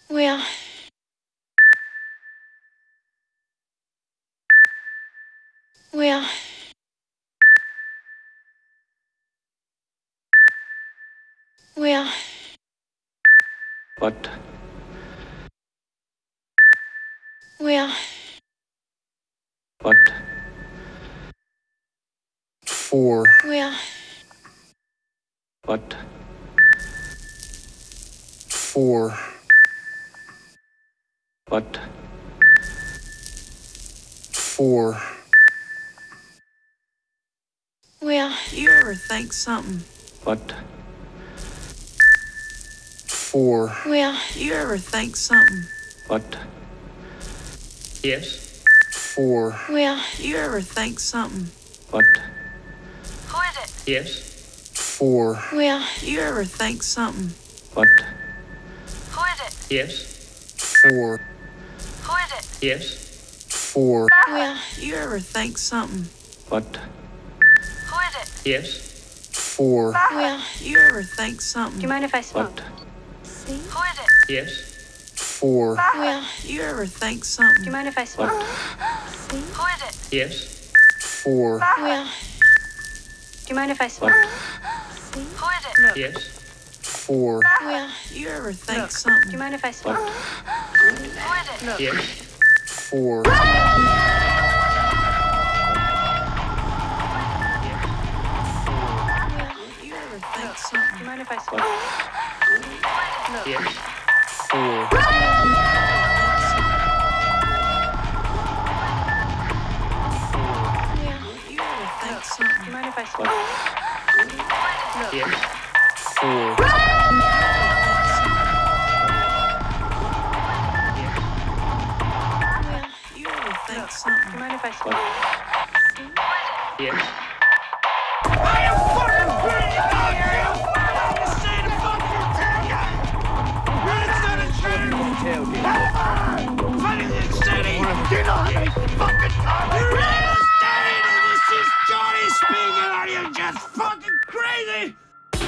Well, well, well, What? well, What? 4, well, What? 4, What? 4, well, You ever think something? What? 4, well, You ever think something? What? Yes. 4, well, You ever think something? What? Who is it? Yes. 4, well, You ever think something? What? Who is it? Yes. 4, Who is it? Yes. 4, well, You ever think something? What? Who is it? Yes. 4, well. You ever think something? Do you mind if I smoke? What? See? Who is it? Yes. 4, Well, You ever think do something? you mind if I smoke? What? See? Who is it? Yes. 4, Well, do you mind if I smoke? What? See? Who is it? Yes. 4, Well, You ever think do you something? mind if I smoke? What? Who is it? Yes. 4, Well, You ever think do something? you mind if I smoke? What? Yes. 4, Well, You ever think do something? you mind if I smoke? What? Yes. 4, Well, You ever think do you something? mind if I smoke? What? Yes. I am fucking pretty dog you! You say the fuck you tailgate! It's not a train! Tailgate! Fucking city! Do you know how many fucking cars? You're in a state and this is Johnny speaking! Are you just fucking crazy?